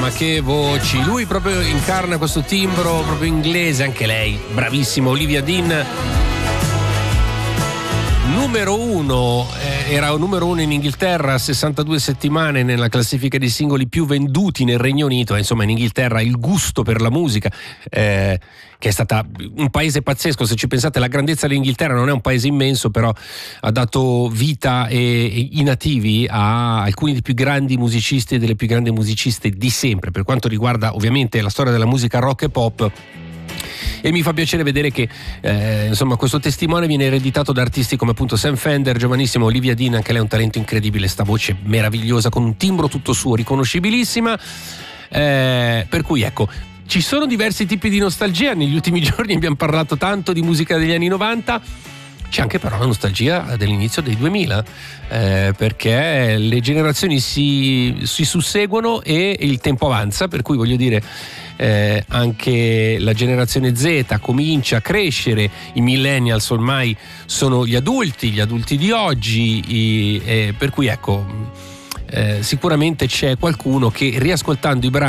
ma che voci! Lui proprio incarna questo timbro proprio inglese, anche lei bravissima, Olivia Dean. Numero uno, era numero uno in Inghilterra, 62 settimane nella classifica dei singoli più venduti nel Regno Unito. Insomma, in Inghilterra il gusto per la musica, che è stata un paese pazzesco. Se ci pensate, la grandezza dell'Inghilterra non è un paese immenso, però ha dato vita e i nativi a alcuni dei più grandi musicisti e delle più grandi musiciste di sempre, per quanto riguarda ovviamente la storia della musica rock e pop. E mi fa piacere vedere che insomma questo testimone viene ereditato da artisti come appunto Sam Fender, giovanissimo, Olivia Dean, anche lei ha un talento incredibile, sta voce meravigliosa con un timbro tutto suo, riconoscibilissima, per cui ecco, ci sono diversi tipi di nostalgia. Negli ultimi giorni abbiamo parlato tanto di musica degli anni 90, c'è anche però la nostalgia dell'inizio dei 2000, perché le generazioni si susseguono e il tempo avanza, per cui voglio dire, anche la generazione Z comincia a crescere, i millennials ormai sono gli adulti di oggi, per cui ecco, sicuramente c'è qualcuno che riascoltando i brani